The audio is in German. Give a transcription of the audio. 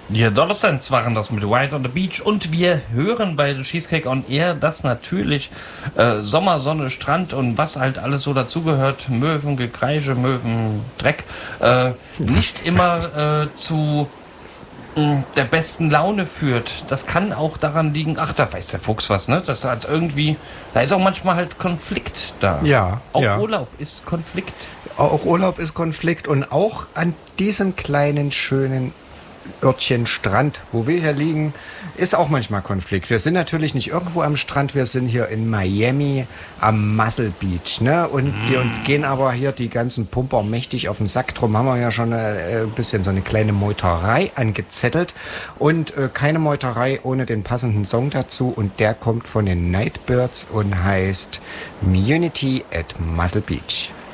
Die Adolescents waren das mit White on the Beach und wir hören bei The Cheesecake on Air, dass natürlich Sommer, Sonne, Strand und was halt alles so dazugehört, Möwen, Gekreische, Möwen, Dreck, nicht immer zu der besten Laune führt. Das kann auch daran liegen, ach, da weiß der Fuchs was, ne? Das hat irgendwie, da ist auch manchmal halt Konflikt da. Ja, Auch ja. Urlaub ist Konflikt. Auch Urlaub ist Konflikt und auch an diesem kleinen, schönen Örtchen Strand, wo wir hier liegen, ist auch manchmal Konflikt. Wir sind natürlich nicht irgendwo am Strand, wir sind hier in Miami am Muscle Beach, ne? Und wir uns gehen aber hier die ganzen Pumper mächtig auf den Sack. Drum haben wir ja schon ein bisschen so eine kleine Meuterei angezettelt. Und keine Meuterei ohne den passenden Song dazu. Und der kommt von den Nightbirds und heißt Immunity at Muscle Beach.